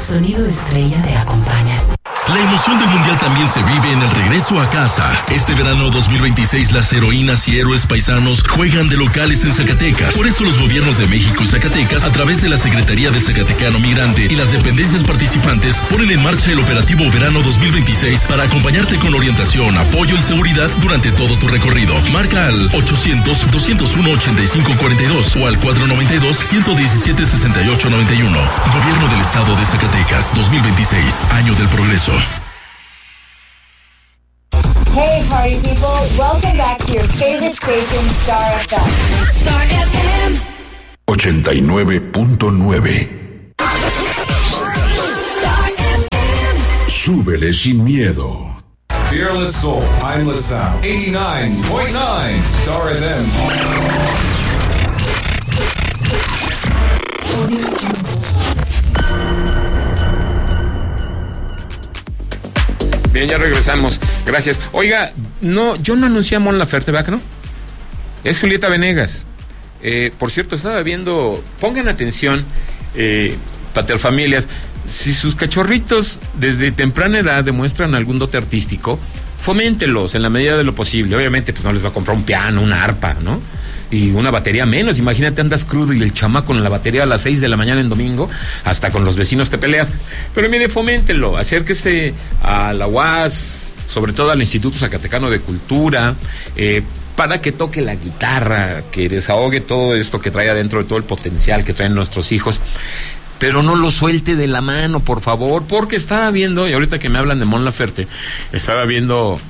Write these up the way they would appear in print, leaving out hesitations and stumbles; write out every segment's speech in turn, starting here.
Sonido Estrella te acompaña. La emoción del Mundial también se vive en el regreso a casa. Este verano 2026 las heroínas y héroes paisanos juegan de locales en Zacatecas. Por eso los gobiernos de México y Zacatecas, a través de la Secretaría de Zacatecano Migrante y las dependencias participantes, ponen en marcha el operativo Verano 2026 para acompañarte con orientación, apoyo y seguridad durante todo tu recorrido. Marca al 800-201-8542 o al 492-117-6891. Gobierno del Estado de Zacatecas 2026, Año del Progreso. Hey party people, welcome back to your favorite station, Star FM. Star FM 89.9. Star FM. Súbele sin miedo. Fearless Soul, Timeless Sound, 89.9 Star FM. Bien, ya regresamos. Gracias. Oiga, yo no anuncié a Mon Laferte, ¿verdad que no? Es Julieta Venegas. Por cierto, estaba viendo, pongan atención, Patelfamilias, si sus cachorritos desde temprana edad demuestran algún dote artístico, foméntelos en la medida de lo posible. Obviamente, pues no les va a comprar un piano, una arpa, ¿no? Y una batería menos. Imagínate, andas crudo y el chamaco con la batería a las 6 de la mañana en domingo, hasta con los vecinos te peleas. Pero mire, foméntelo, acérquese a la UAS, sobre todo al Instituto Zacatecano de Cultura, para que toque la guitarra, que desahogue todo esto que trae adentro, de todo el potencial que traen nuestros hijos. Pero no lo suelte de la mano, por favor, porque estaba viendo, y ahorita que me hablan de Mon Laferte, estaba viendo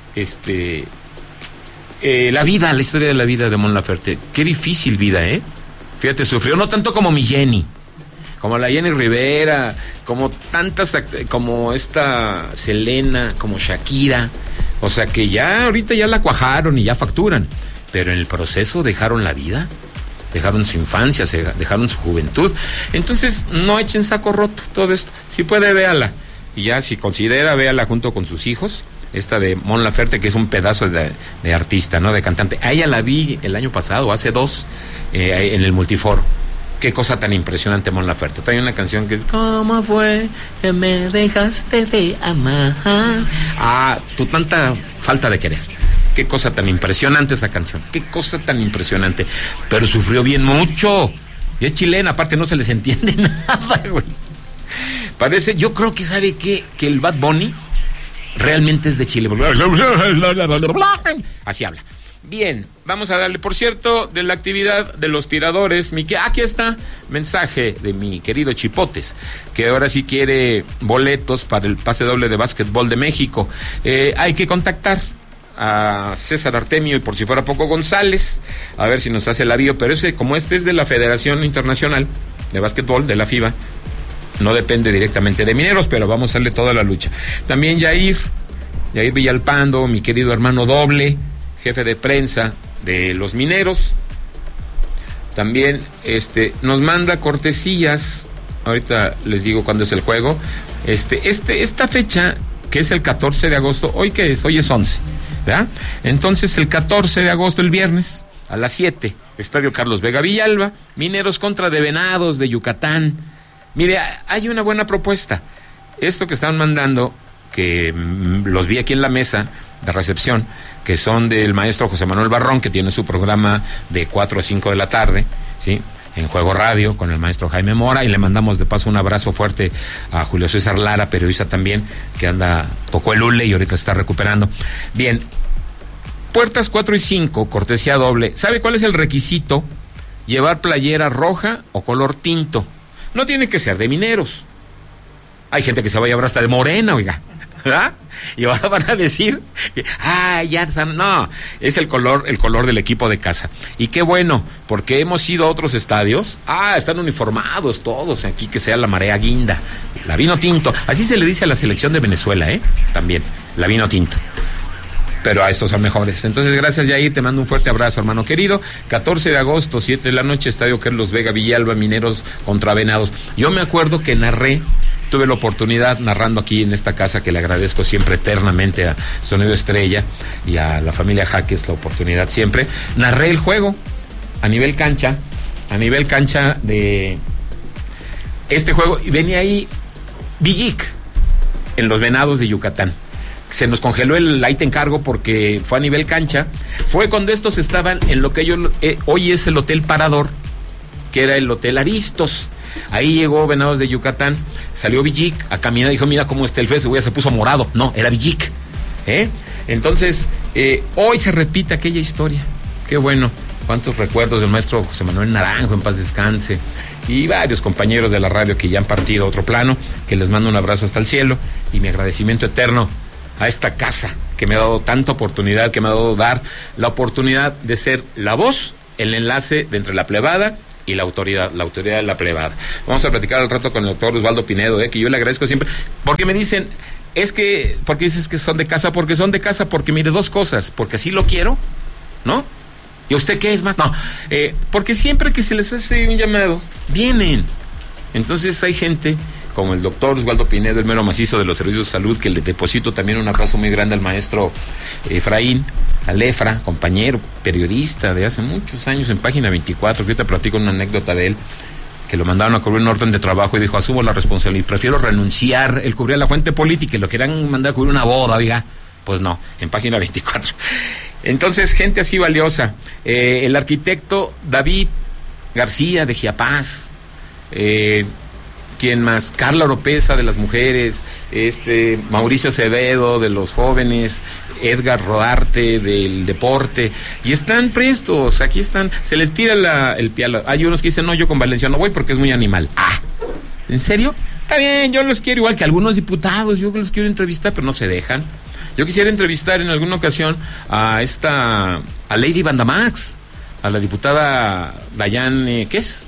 la historia de la vida de Mon Laferte. Qué difícil vida, Fíjate, sufrió no tanto como mi Jenny, como la Jenny Rivera, como tantas, como esta Selena, como Shakira. O sea que ya ahorita ya la cuajaron y ya facturan, pero en el proceso dejaron la vida, dejaron su infancia, dejaron su juventud. Entonces no echen saco roto todo esto. Si puede, véala, y ya si considera, véala junto con sus hijos. Esta de Mon Laferte, que es un pedazo de artista, ¿no? De cantante. A ella la vi el año pasado, hace 2, en el Multiforo. Qué cosa tan impresionante, Mon Laferte. Trae una canción que es ¿cómo fue que me dejaste de amar? Tu tanta falta de querer. Qué cosa tan impresionante esa canción. Qué cosa tan impresionante. Pero sufrió bien mucho. Y es chilena, aparte no se les entiende nada, güey. Parece, yo creo que sabe que el Bad Bunny realmente es de Chile. Así habla. Bien, vamos a darle, por cierto, de la actividad de los tiradores. Aquí está, mensaje de mi querido Chipotes, que ahora sí quiere boletos para el pase doble de básquetbol de México. Hay que contactar a César Artemio y por si fuera poco González, a ver si nos hace el avío, pero como este es de la Federación Internacional de Básquetbol, de la FIBA, no depende directamente de Mineros, pero vamos a darle toda la lucha. También Yair Villalpando, mi querido hermano doble, jefe de prensa de los Mineros, también nos manda cortesías. Ahorita les digo cuándo es el juego. Esta fecha, que es el 14 de agosto, ¿hoy qué es? Hoy es 11, ¿verdad? Entonces el 14 de agosto, el viernes, a las 7, Estadio Carlos Vega Villalba, Mineros contra de Venados de Yucatán. Mire, hay una buena propuesta. Esto que están mandando, que los vi aquí en la mesa de recepción, que son del maestro José Manuel Barrón, que tiene su programa de 4 a 5 de la tarde, ¿sí?, en Juego Radio, con el maestro Jaime Mora, y le mandamos de paso un abrazo fuerte a Julio César Lara, periodista también, que tocó el hule y ahorita se está recuperando. Bien, puertas 4 y 5, cortesía doble. ¿Sabe cuál es el requisito? Llevar playera roja o color tinto. No tiene que ser de Mineros. Hay gente que se va a llevar hasta de Morena, oiga, ¿verdad? Y ahora van a decir que, ya están. No, es el color del equipo de casa. Y qué bueno, porque hemos ido a otros estadios. Están uniformados todos. Aquí que sea la marea guinda, la vino tinto. Así se le dice a la selección de Venezuela, también, la vino tinto. Pero a estos son mejores. Entonces, gracias, Yair, te mando un fuerte abrazo, hermano querido. 14 de agosto, 7 de la noche, Estadio Carlos Vega Villalba, Mineros contra Venados. Yo me acuerdo que tuve la oportunidad narrando aquí en esta casa, que le agradezco siempre eternamente a Sonido Estrella y a la familia Jaques la oportunidad siempre. Narré el juego a nivel cancha de este juego, y venía ahí Villic, en los Venados de Yucatán. Se nos congeló el ahí te encargo porque fue a nivel cancha. Fue cuando estos estaban en lo que hoy es el Hotel Parador, que era el Hotel Aristos. Ahí llegó Venados de Yucatán, salió Villic a caminar, dijo, mira cómo está el feo, se puso morado. No, era Villic. Entonces, hoy se repite aquella historia. Qué bueno. Cuántos recuerdos del maestro José Manuel Naranjo, en paz descanse, y varios compañeros de la radio que ya han partido a otro plano, que les mando un abrazo hasta el cielo, y mi agradecimiento eterno a esta casa que me ha dado tanta oportunidad, que me ha dado la oportunidad de ser la voz, el enlace de entre la plebada y la autoridad de la plebada. Vamos a platicar al rato con el doctor Osvaldo Pinedo, que yo le agradezco siempre, porque me dicen, ¿por qué dices que son de casa? Porque son de casa, porque mire, dos cosas, porque así lo quiero, ¿no? ¿Y usted qué es más? No, porque siempre que se les hace un llamado, vienen. Entonces hay gente como el doctor Osvaldo Pinedo, el mero macizo de los servicios de salud, que le deposito también un abrazo muy grande al maestro Efraín, al Efra, compañero, periodista de hace muchos años en Página 24, que ahorita platico una anécdota de él, que lo mandaron a cubrir un orden de trabajo y dijo, asumo la responsabilidad, prefiero renunciar. Él cubría la fuente política y lo querían mandar a cubrir una boda, oiga. Pues no, en Página 24. Entonces, gente así valiosa. El arquitecto David García de Chiapas, ¿quién más? Carla Oropesa de las mujeres, Mauricio Acevedo de los jóvenes, Edgar Rodarte del deporte, y están prestos, aquí están, se les tira el pialo. Hay unos que dicen, no, yo con Valencia no voy porque es muy animal. ¿En serio? Está bien, yo los quiero igual que algunos diputados, yo los quiero entrevistar, pero no se dejan. Yo quisiera entrevistar en alguna ocasión a Lady Bandamax, a la diputada Dayan, ¿qué es?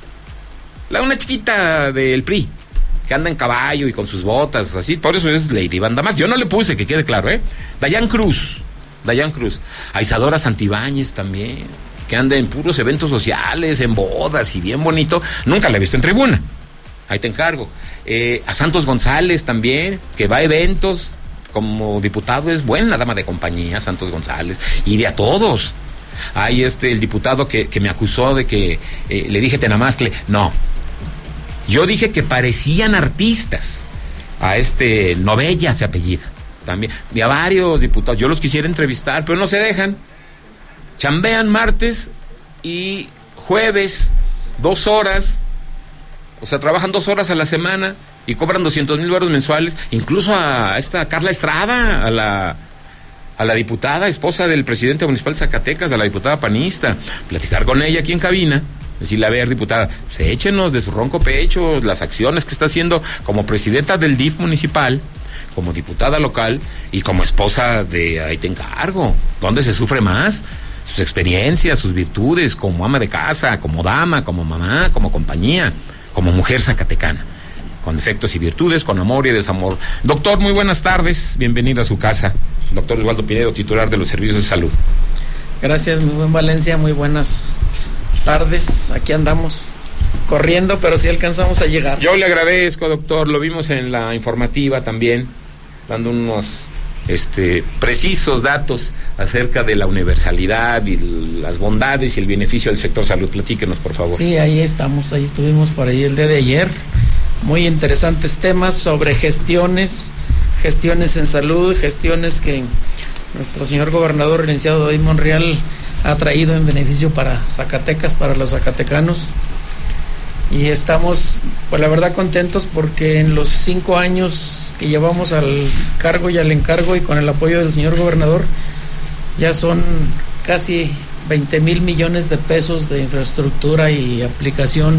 Una chiquita del PRI, que anda en caballo y con sus botas, así, por eso es Lady Bandamax. Yo no le puse, que quede claro, Dayan Cruz. A Isadora Santibáñez también, que anda en puros eventos sociales, en bodas y bien bonito. Nunca la he visto en tribuna, ahí te encargo. A Santos González también, que va a eventos. Como diputado es buena dama de compañía, Santos González, y de a todos. Hay el diputado que me acusó de que le dije Tenamastle. No, yo dije que parecían artistas. A Novella se apellida también, y a varios diputados. Yo los quisiera entrevistar, pero no se dejan. Chambean martes y jueves 2 horas, o sea, trabajan 2 horas a la semana y cobran 200,000 varos mensuales. Incluso a Carla Estrada, a la diputada, esposa del presidente municipal de Zacatecas, a la diputada panista, platicar con ella aquí en cabina, decirle, a ver, diputada, échenos de su ronco pecho las acciones que está haciendo como presidenta del DIF municipal, como diputada local y como esposa de ahí te encargo. ¿Dónde se sufre más? Sus experiencias, sus virtudes como ama de casa, como dama, como mamá, como compañía, como mujer zacatecana, con defectos y virtudes, con amor y desamor. Doctor, muy buenas tardes, bienvenido a su casa. Doctor Osvaldo Pinedo, titular de los servicios de salud. Gracias, muy buen Valencia, muy buenas tardes. Aquí andamos corriendo, pero sí alcanzamos a llegar. Yo le agradezco, doctor, lo vimos en la informativa también, dando unos precisos datos acerca de la universalidad y las bondades y el beneficio del sector salud. Platíquenos, por favor. Sí, ahí estuvimos por ahí el día de ayer. Muy interesantes temas sobre gestiones en salud, gestiones que nuestro señor gobernador, el licenciado David Monreal, ha traído en beneficio para Zacatecas, para los zacatecanos. Y estamos, pues la verdad, contentos porque en los 5 años que llevamos al cargo y al encargo y con el apoyo del señor gobernador, ya son casi 20,000 millones de pesos de infraestructura y aplicación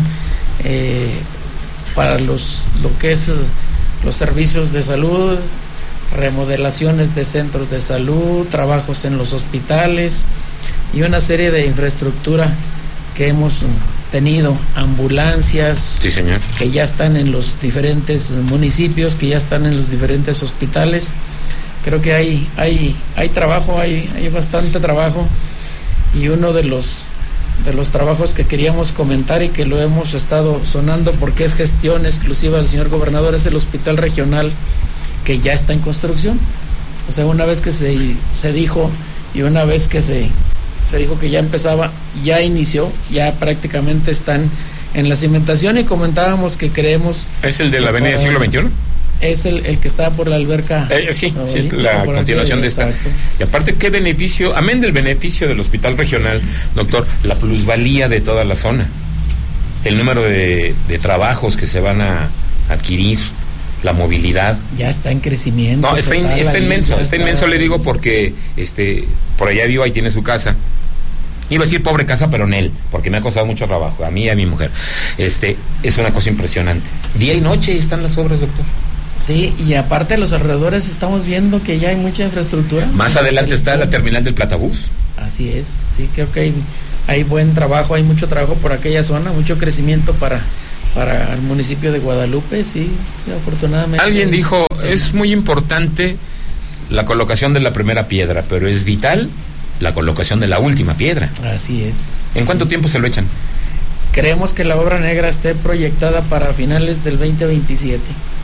para lo que es los servicios de salud, remodelaciones de centros de salud, trabajos en los hospitales y una serie de infraestructura que hemos tenido, ambulancias, sí, señor, que ya están en los diferentes municipios, que ya están en los diferentes hospitales. Creo que hay trabajo, hay bastante trabajo, y uno de los trabajos que queríamos comentar y que lo hemos estado sonando porque es gestión exclusiva del señor gobernador es el hospital regional, que ya está en construcción. O sea, una vez que se dijo y una vez que se dijo que ya empezaba, ya inició, ya prácticamente están en la cimentación, y comentábamos que creemos... ¿Es el de la avenida Siglo XXI? Es el que está por la alberca. Sí, es la continuación de esta. Exacto. Y aparte, ¿qué beneficio? Amén del beneficio del hospital regional, doctor, la plusvalía de toda la zona, el número de trabajos que se van a adquirir, la movilidad. Ya está en crecimiento. No, está inmenso, le digo, porque por allá vivo, ahí tiene su casa. Iba a decir pobre casa, pero en él, porque me ha costado mucho trabajo, a mí y a mi mujer. Es una cosa impresionante. Día y noche están las obras, doctor. Sí, y aparte de los alrededores estamos viendo que ya hay mucha infraestructura. Más adelante está la terminal del Platabús. Así es, sí, creo que hay buen trabajo, hay mucho trabajo por aquella zona, mucho crecimiento para el municipio de Guadalupe, sí, afortunadamente. Alguien dijo, es muy importante la colocación de la primera piedra, pero es vital la colocación de la última piedra. Así es. ¿En cuánto tiempo se lo echan? Creemos que la obra negra esté proyectada para finales del 2027.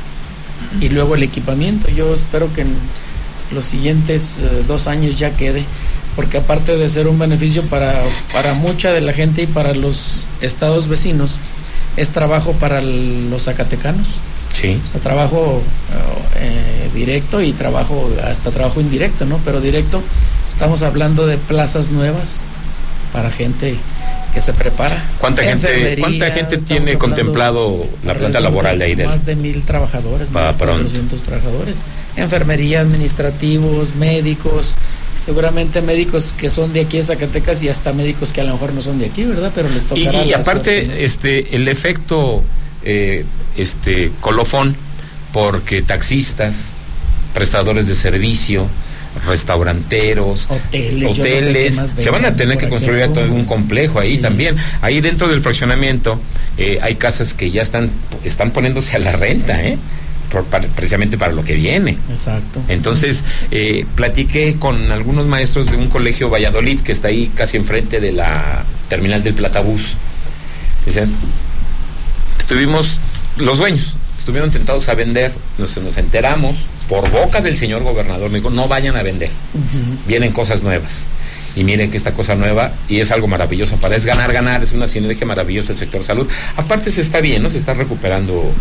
Y luego el equipamiento, yo espero que en los siguientes 2 años ya quede, porque aparte de ser un beneficio para mucha de la gente y para los estados vecinos, es trabajo para los zacatecanos. Sí. O sea, trabajo directo y hasta trabajo indirecto, ¿no? Pero directo, estamos hablando de plazas nuevas para gente que se prepara. ¿Cuánta gente tiene contemplado la planta laboral de ahí? Más de 1,000 trabajadores, para 400 trabajadores. Enfermería, administrativos, médicos, seguramente médicos que son de aquí de Zacatecas y hasta médicos que a lo mejor no son de aquí, ¿verdad? Pero les tocará. Y aparte, suerte, ¿no? El efecto colofón, porque taxistas, prestadores de servicio, restauranteros, hoteles, se van a tener que construir todo un complejo ahí. Sí. También ahí dentro del fraccionamiento hay casas que ya están poniéndose a la renta, precisamente para lo que viene. Exacto. Entonces platiqué con algunos maestros de un colegio Valladolid que está ahí casi enfrente de la terminal del Platabús. Dicen, los dueños estuvieron tentados a vender, nos enteramos por boca del señor gobernador, me dijo, no vayan a vender, vienen cosas nuevas. Y miren que esta cosa nueva, y es algo maravilloso, es ganar, es una sinergia maravillosa el sector salud. Aparte se está bien, ¿no? Se está recuperando,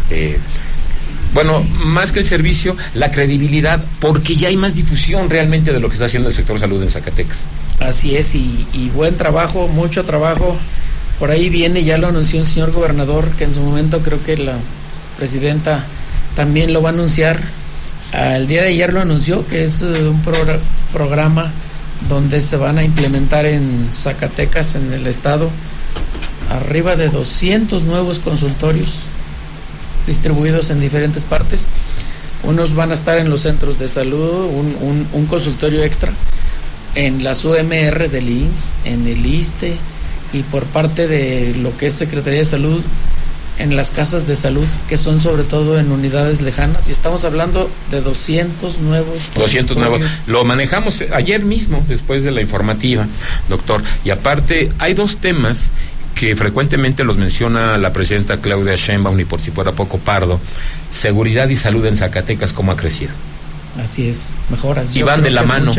más que el servicio, la credibilidad, porque ya hay más difusión realmente de lo que está haciendo el sector salud en Zacatecas. Así es, y buen trabajo, mucho trabajo. Por ahí viene, ya lo anunció el señor gobernador, que en su momento creo que la presidenta también lo va a anunciar. El día de ayer lo anunció, que es un programa donde se van a implementar en Zacatecas, en el estado, arriba de 200 nuevos consultorios distribuidos en diferentes partes. Unos van a estar en los centros de salud, un consultorio extra en las UMR del IMSS, en el ISSSTE, y por parte de lo que es Secretaría de Salud, en las casas de salud, que son sobre todo en unidades lejanas, y estamos hablando de 200 nuevos. 200 nuevos. Lo manejamos ayer mismo, después de la informativa, doctor. Y aparte, hay 2 temas que frecuentemente los menciona la presidenta Claudia Sheinbaum, y por si fuera poco pardo: seguridad y salud en Zacatecas, cómo ha crecido. Así es, mejoras. Y van de la mano,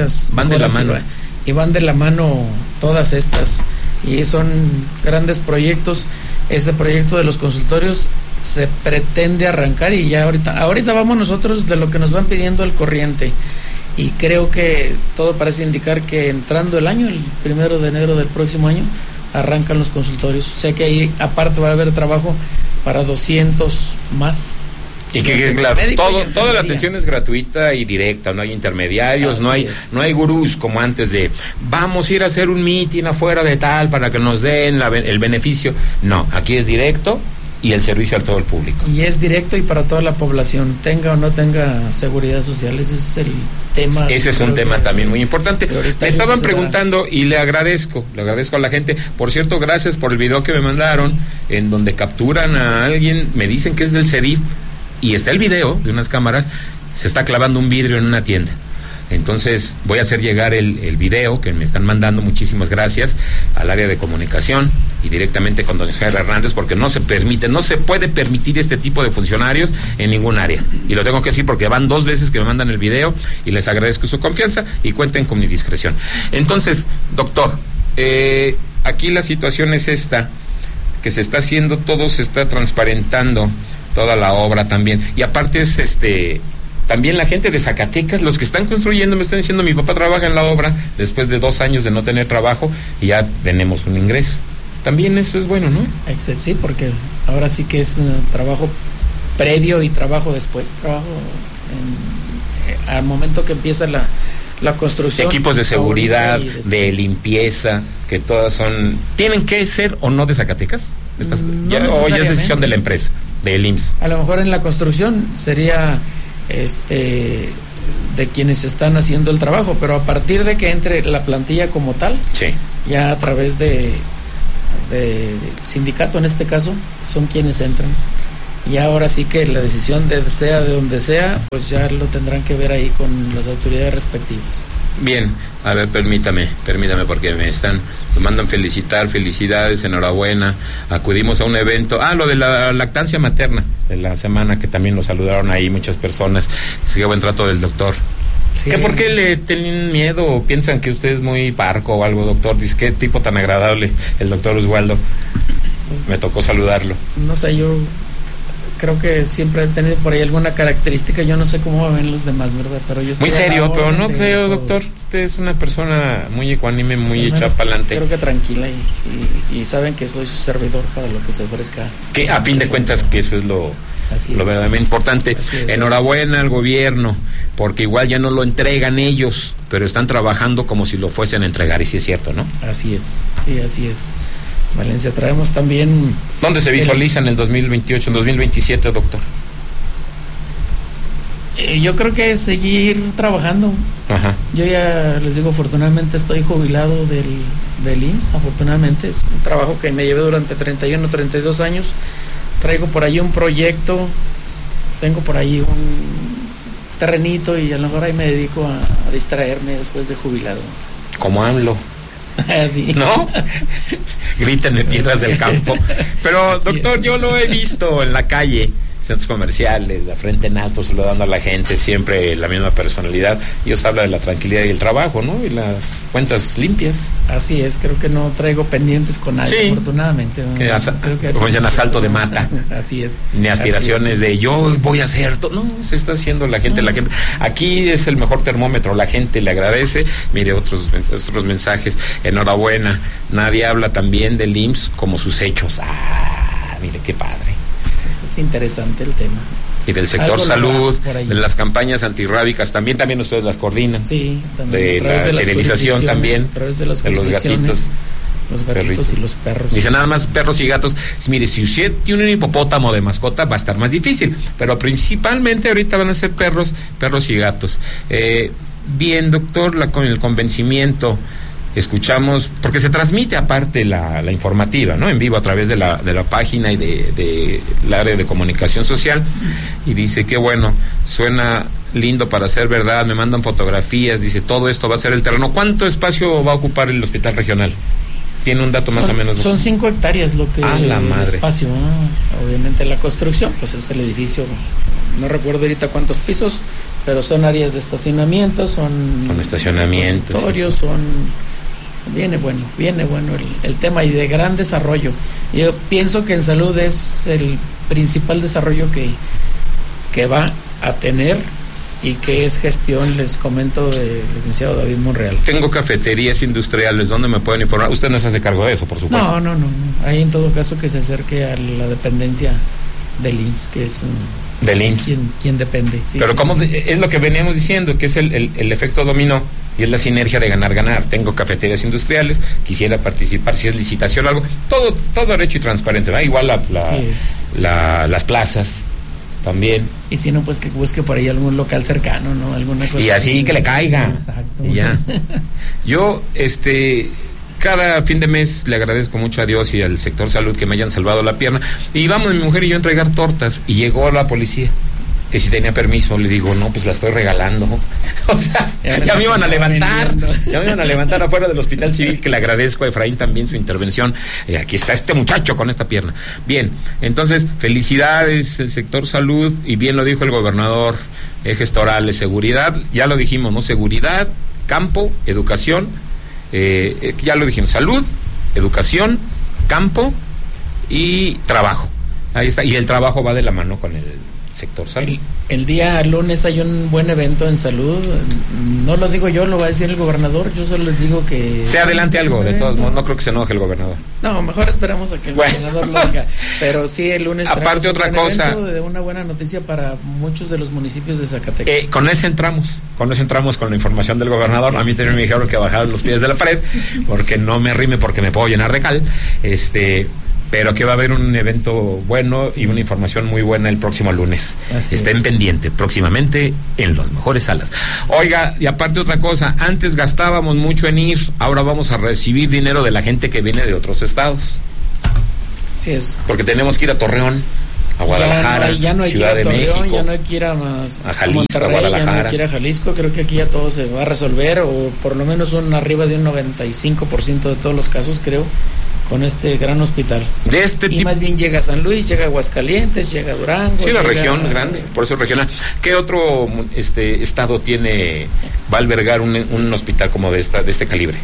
y van de la mano todas estas, y son grandes proyectos. Ese proyecto de los consultorios se pretende arrancar, y ya ahorita vamos nosotros de lo que nos van pidiendo al corriente, y creo que todo parece indicar que entrando el año, el 1 de enero del próximo año, arrancan los consultorios. O sea que ahí aparte va a haber trabajo para 200 más. Y que claro, toda la atención es gratuita y directa, no hay intermediarios, no hay gurús como antes de vamos a ir a hacer un meeting afuera de tal para que nos den el beneficio. No, aquí es directo y el servicio a todo el público. Y es directo y para toda la población, tenga o no tenga seguridad social. Ese es el tema. Ese es un tema también muy importante. Me estaban preguntando y le agradezco a la gente. Por cierto, gracias por el video que me mandaron en donde capturan a alguien, me dicen que es del CEDIF, y está el video de unas cámaras, se está clavando un vidrio en una tienda. Entonces voy a hacer llegar el video que me están mandando, muchísimas gracias, al área de comunicación y directamente con don Israel Hernández, porque no se puede permitir este tipo de funcionarios en ningún área. Y lo tengo que decir porque van 2 veces que me mandan el video y les agradezco su confianza y cuenten con mi discreción. Entonces, doctor, aquí la situación es esta. que se está haciendo, todo se está transparentando, toda la obra también. Y aparte es también la gente de Zacatecas, los que están construyendo, me están diciendo, mi papá trabaja en la obra después de 2 años de no tener trabajo y ya tenemos un ingreso. También eso es bueno, ¿no? Sí, porque ahora sí que es trabajo previo y trabajo después, al momento que empieza la construcción. Equipos de seguridad, de limpieza, que todas son... ¿Tienen que ser o no de Zacatecas? ¿O ya es decisión de la empresa, del IMSS? A lo mejor en la construcción sería de quienes están haciendo el trabajo, pero a partir de que entre la plantilla como tal, sí, ya a través de sindicato en este caso, son quienes entran. Y ahora sí que la decisión sea de donde sea, pues ya lo tendrán que ver ahí con las autoridades respectivas. Bien, a ver, permítame porque me mandan felicidades, enhorabuena. Acudimos a un evento, lo de la lactancia materna de la semana, que también lo saludaron ahí muchas personas. Dice que buen trato del doctor. Sí. ¿Qué, por qué le tienen miedo o piensan que usted es muy parco o algo, doctor? Dice, qué tipo tan agradable el doctor Oswaldo. Me tocó saludarlo. No sé, yo creo que siempre he tenido por ahí alguna característica, yo no sé cómo ven los demás, ¿verdad? Pero yo estoy muy serio, pero no creo, doctor, usted es una persona muy ecuánime, muy echada para adelante. Creo que tranquila y saben que soy su servidor para lo que se ofrezca. Que a fin de cuentas que eso es lo verdaderamente importante. Enhorabuena al gobierno, porque igual ya no lo entregan ellos, pero están trabajando como si lo fuesen a entregar, y sí es cierto, ¿no? Así es, sí, así es. Valencia, traemos también... ¿Dónde se visualiza en el 2028, en 2027, doctor? Yo creo que seguir trabajando. Ajá. Yo ya les digo, afortunadamente estoy jubilado del IMSS, afortunadamente. Es un trabajo que me llevé durante 31, 32 años. Traigo por ahí un proyecto, tengo por ahí un terrenito y a lo mejor ahí me dedico a distraerme después de jubilado. Como AMLO. Sí. ¿No? Gritan de piedras del campo. Pero, así doctor, yo lo he visto en la calle, centros comerciales, de frente en alto, saludando a la gente, siempre la misma personalidad. Y os habla de la tranquilidad y el trabajo, ¿no? Y las cuentas limpias. Así es, creo que no traigo pendientes con nadie, sí, afortunadamente. Creo que como dicen, asalto de mata. Así es. Ni aspiraciones de yo voy a hacer todo. No, se está haciendo la gente. Aquí es el mejor termómetro, la gente le agradece. Mire, otros mensajes. Enhorabuena. Nadie habla también del IMSS como sus hechos. Mire qué padre. Es interesante el tema. Y del sector salud, de las campañas antirrábicas, también ustedes las coordinan. Sí, también. De la esterilización también, a través de los gatitos. Los gatitos perritos. Y los perros. Dice nada más perros y gatos. Mire, si usted tiene un hipopótamo de mascota va a estar más difícil, pero principalmente ahorita van a ser perros y gatos. Bien, doctor, con el convencimiento escuchamos, porque se transmite aparte la informativa, ¿no? En vivo a través de la página y de la área de comunicación social, y dice, qué bueno, suena lindo para ser verdad, me mandan fotografías, dice, todo esto va a ser el terreno. ¿Cuánto espacio va a ocupar el hospital regional? ¿Tiene un dato más o menos? Son 5 hectáreas lo que el espacio, ¿no? Obviamente la construcción, pues es el edificio, no recuerdo ahorita cuántos pisos, pero son áreas de estacionamiento, son estacionamientos, Viene bueno el tema y de gran desarrollo. Yo pienso que en salud es el principal desarrollo que va a tener y que es gestión, les comento, del licenciado David Monreal. Tengo cafeterías industriales, ¿dónde me pueden informar? Usted no se hace cargo de eso, por supuesto. No. Hay en todo caso que se acerque a la dependencia del IMSS, que es del IMSS. Quien depende. Sí, pero ¿cómo? Sí. Es lo que veníamos diciendo, que es el efecto dominó y es la sinergia de ganar. Tengo cafeterías industriales, quisiera participar, si es licitación o algo, todo derecho y transparente, ¿verdad? Igual las plazas también. Y si no, pues que busque por ahí algún local cercano, ¿no? Alguna cosa. Y así que le caiga. Exacto. Y ya. Yo, cada fin de mes le agradezco mucho a Dios y al sector salud que me hayan salvado la pierna. Y vamos mi mujer y yo a entregar tortas y llegó la policía, que si tenía permiso. Le digo, no, pues la estoy regalando. O sea, ya me iban a levantar afuera del Hospital Civil, que le agradezco a Efraín también su intervención. Aquí está este muchacho con esta pierna. Bien, entonces, felicidades el sector salud, y bien lo dijo el gobernador, ejes torales, seguridad, ya lo dijimos, ¿no? Seguridad, campo, educación, ya lo dijimos, salud, educación, campo y trabajo. Ahí está, y el trabajo va de la mano con el sector salud. El día lunes hay un buen evento en salud, no lo digo yo, lo va a decir el gobernador, yo solo les digo que... Te adelante algo, de todos modos, no creo que se enoje el gobernador. No, mejor esperamos a que el gobernador lo diga, pero sí, el lunes aparte otra cosa, de una buena noticia para muchos de los municipios de Zacatecas. Con eso entramos con la información del gobernador. A mí también me dijeron que bajaron los pies de la pared, porque no me arrime, porque me puedo llenar de cal, pero que va a haber un evento bueno y una información muy buena el próximo lunes. Estén pendientes, próximamente en las mejores salas. Oiga, y aparte otra cosa, antes gastábamos mucho en ir, ahora vamos a recibir dinero de la gente que viene de otros estados. Sí es. Porque tenemos que ir a Torreón, a Guadalajara, ya no hay Ciudad que ir a de Torreón, México, ya no hay que ir a Jalisco, Monterrey, a Guadalajara. ya no hay que ir a Jalisco. Creo que aquí ya todo se va a resolver, o por lo menos arriba de un 95% de todos los casos, creo, con este gran hospital. De este tipo. Y más bien llega a San Luis, llega a Aguascalientes, llega a Durango. Sí, la región grande, por eso regional. ¿Qué otro estado va a albergar un hospital como de este calibre?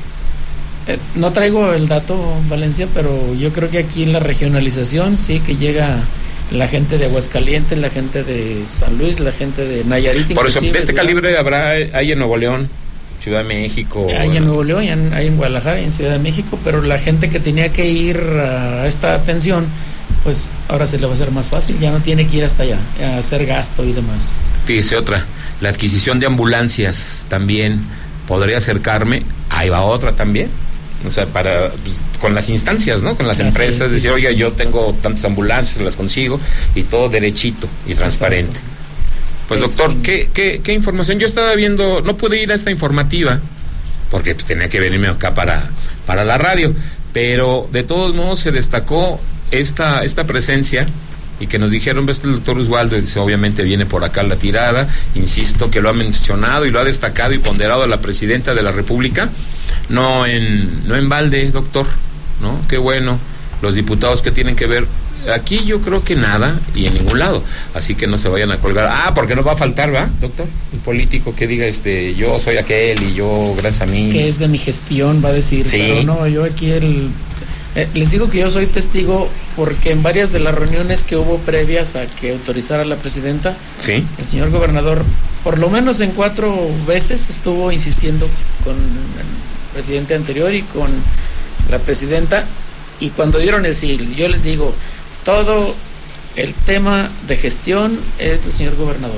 No traigo el dato, Valencia, pero yo creo que aquí en la regionalización sí que llega la gente de Aguascalientes, la gente de San Luis, la gente de Nayarit. Por eso, de este calibre hay en Nuevo León, Ciudad de México. Hay en Nuevo León, hay en Guadalajara, hay en Ciudad de México, pero la gente que tenía que ir a esta atención, pues ahora se le va a hacer más fácil, ya no tiene que ir hasta allá a hacer gasto y demás. Fíjese otra, la adquisición de ambulancias también, podría acercarme, ahí va otra también. O sea, con las instancias, ¿no? Con las empresas, sí, decir, oiga, yo tengo tantas ambulancias, las consigo, y todo derechito y transparente. Exacto. Pues doctor, ¿qué información? Yo estaba viendo, no pude ir a esta informativa, porque pues, tenía que venirme acá para la radio, pero de todos modos se destacó esta presencia, y que nos dijeron, ves, el doctor Oswaldo, dice, obviamente viene por acá la tirada, insisto que lo ha mencionado y lo ha destacado y ponderado a la presidenta de la República, no en balde, doctor, ¿no? Qué bueno, los diputados que tienen que ver, aquí yo creo que nada y en ningún lado, así que no se vayan a colgar, porque no va a faltar, ¿va, doctor? El político que diga, yo soy aquel y yo, gracias a mí. Que es de mi gestión, va a decir, sí. Pero no, yo aquí les digo que yo soy testigo porque en varias de las reuniones que hubo previas a que autorizara la presidenta, ¿sí? El señor gobernador, por lo menos en 4 veces estuvo insistiendo con el presidente anterior y con la presidenta, y cuando dieron el sí, yo les digo, todo el tema de gestión es del señor gobernador.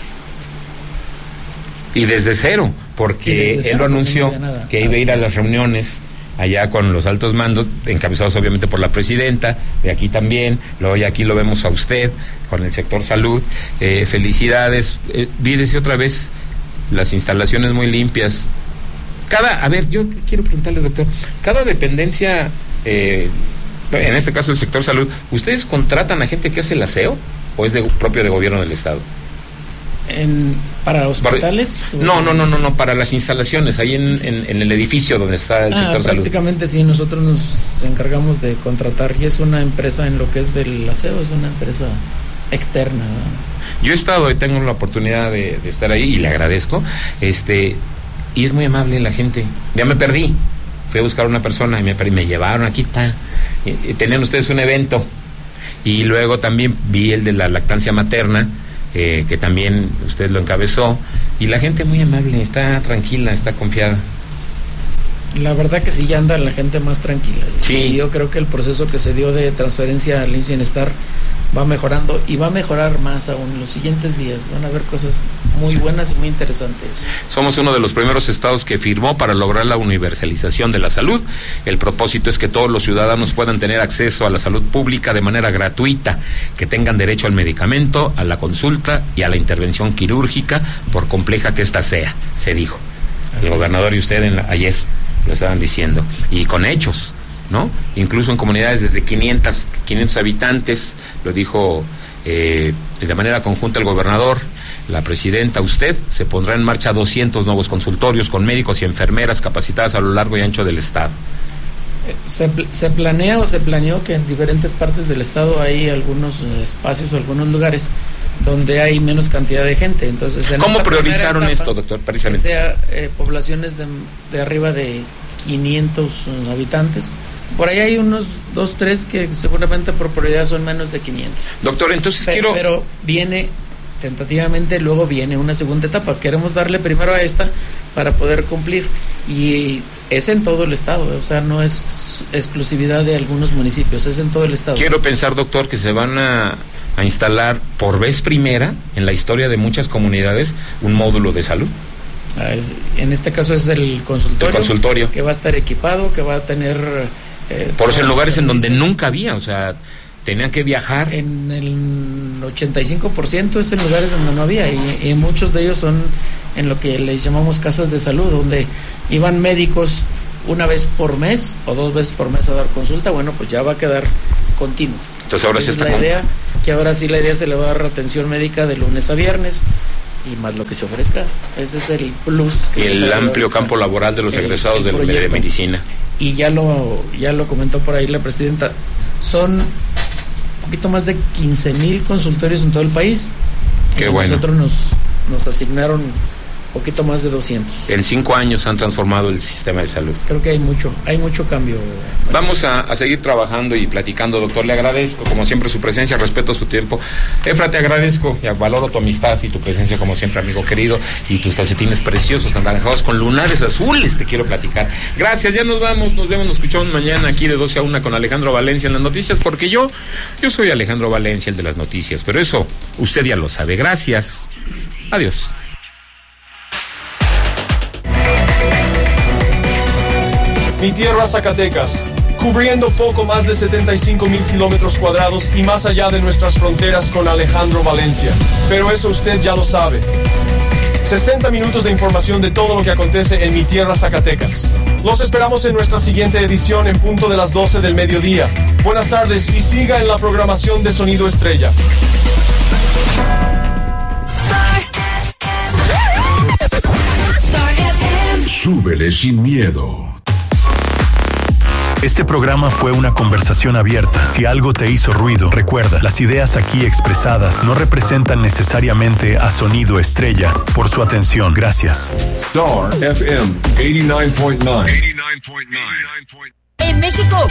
Y desde cero, porque él lo anunció que iba a ir a las reuniones allá con los altos mandos, encabezados obviamente por la presidenta, de aquí también, luego ya aquí lo vemos a usted, con el sector salud, felicidades, mírese otra vez, las instalaciones muy limpias. Yo quiero preguntarle, doctor, cada dependencia, en este caso el sector salud, ¿ustedes contratan a gente que hace el aseo o es propio de gobierno del estado? ¿Para hospitales? No, para las instalaciones, ahí en el edificio donde está el sector salud. Prácticamente sí, nosotros nos encargamos de contratar, y es una empresa en lo que es del aseo, es una empresa externa, ¿no? Yo he estado y tengo la oportunidad de estar ahí y le agradezco, y es muy amable la gente. Ya me perdí, fui a buscar a una persona y me llevaron, aquí está, y tenían ustedes un evento, y luego también vi el de la lactancia materna, que también usted lo encabezó, y la gente muy amable, está tranquila, está confiada. La verdad que sí, ya anda la gente más tranquila. Sí. Y yo creo que el proceso que se dio de transferencia al IMSS Bienestar va mejorando y va a mejorar más aún en los siguientes días. Van a haber cosas muy buenas y muy interesantes. Somos uno de los primeros estados que firmó para lograr la universalización de la salud. El propósito es que todos los ciudadanos puedan tener acceso a la salud pública de manera gratuita, que tengan derecho al medicamento, a la consulta y a la intervención quirúrgica, por compleja que ésta sea, se dijo. El gobernador y usted ayer lo estaban diciendo, y con hechos, ¿no? Incluso en comunidades desde 500 habitantes, lo dijo de manera conjunta el gobernador, la presidenta, usted, se pondrá en marcha 200 nuevos consultorios con médicos y enfermeras capacitadas a lo largo y ancho del estado. Se planea o se planeó que en diferentes partes del estado hay algunos espacios o algunos lugares donde hay menos cantidad de gente. Entonces, ¿cómo priorizaron esto, doctor? Precisamente. Que sea poblaciones de arriba de 500 habitantes, Por ahí hay unos 2, 3 que seguramente por prioridad son menos de 500. Doctor, entonces Pero viene, tentativamente, luego viene una segunda etapa. Queremos darle primero a esta para poder cumplir. Y es en todo el estado, o sea, no es exclusividad de algunos municipios, es en todo el estado. Quiero pensar, doctor, que se van a instalar por vez primera en la historia de muchas comunidades un módulo de salud. En este caso es el consultorio. El consultorio. Que va a estar equipado, que va a tener... por eso en lugares en donde nunca había, o sea, tenían que viajar. En el 85% es en lugares donde no había, y muchos de ellos son en lo que les llamamos casas de salud, donde iban médicos una vez por mes o 2 veces por mes a dar consulta. Bueno, pues ya va a quedar continuo. Entonces ahora sí está la idea, que ahora sí la idea se le va a dar atención médica de lunes a viernes, y más lo que se ofrezca. Ese es el plus. Y el amplio campo laboral de los egresados de medicina. Y ya lo comentó por ahí la presidenta, son un poquito más de 15,000 consultorios en todo el país. Qué bueno. Nosotros nos asignaron poquito más de 200. En 5 años han transformado el sistema de salud. Creo que hay mucho cambio. Vamos a seguir trabajando y platicando, doctor. Le agradezco, como siempre, su presencia, respeto su tiempo. Efra, te agradezco y valoro tu amistad y tu presencia, como siempre, amigo querido, y tus calcetines preciosos, anaranjados con lunares azules, te quiero platicar. Gracias, ya nos vamos, nos vemos, nos escuchamos mañana aquí de 12 a 1 con Alejandro Valencia en las noticias, porque yo soy Alejandro Valencia, el de las noticias, pero eso usted ya lo sabe. Gracias. Adiós. Mi tierra Zacatecas, cubriendo poco más de 75,000 kilómetros cuadrados y más allá de nuestras fronteras con Alejandro Valencia. Pero eso usted ya lo sabe. 60 minutos de información de todo lo que acontece en mi tierra Zacatecas. Los esperamos en nuestra siguiente edición en punto de las 12 del mediodía. Buenas tardes y siga en la programación de Sonido Estrella. Súbele sin miedo. Este programa fue una conversación abierta. Si algo te hizo ruido, recuerda, las ideas aquí expresadas no representan necesariamente a Sonido Estrella. Por su atención, gracias. Star FM 89.9. En México